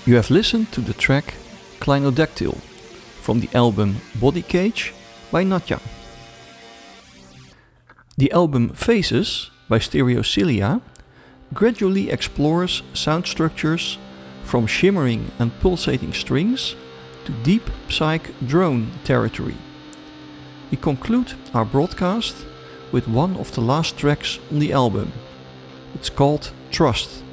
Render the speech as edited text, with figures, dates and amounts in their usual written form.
You have listened to the track Clinodactyl from the album Body Cage by Natya. The album Phases by Stereocilia gradually explores sound structures from shimmering and pulsating strings to deep psych drone territory. We conclude our broadcast with one of the last tracks on the album. It's called Trust.